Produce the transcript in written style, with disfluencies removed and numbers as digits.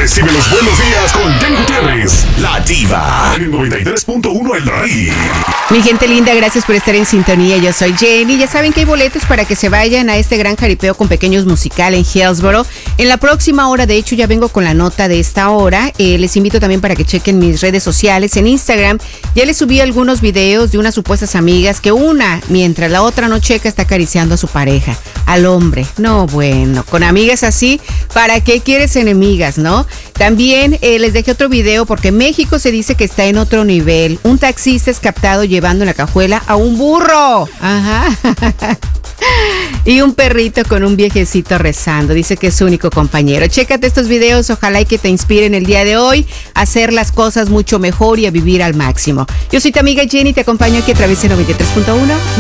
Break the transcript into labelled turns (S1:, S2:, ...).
S1: Recibe los buenos días con Jenny Gutiérrez, la diva. En el 93.1 El Rey.
S2: Mi gente linda, gracias por estar en sintonía. Yo soy Jenny. Ya saben que hay boletos para que se vayan a este gran jaripeo con pequeños musical en Hillsboro. En la próxima hora, de hecho, ya vengo con la nota de esta hora. Les invito también para que chequen mis redes sociales. En Instagram ya les subí algunos videos de unas supuestas amigas que una, mientras la otra no checa, está acariciando a su pareja, al hombre. No, bueno, con amigas así, ¿para qué quieres enemigas, no? También les dejé otro video porque México se dice que está en otro nivel. Un taxista es captado llevando en la cajuela a un burro. Ajá. Y un perrito con un viejecito rezando. Dice que es su único compañero. Chécate estos videos, ojalá y que te inspiren el día de hoy a hacer las cosas mucho mejor y a vivir al máximo. Yo soy tu amiga Jenny, te acompaño aquí a través de 93.1.